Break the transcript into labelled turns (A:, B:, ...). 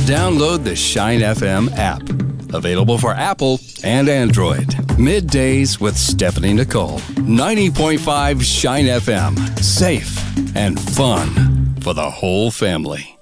A: download the Shine FM app. Available for Apple and Android. Middays with Stephanie Nicole. 90.5 Shine FM. Safe and fun for the whole family.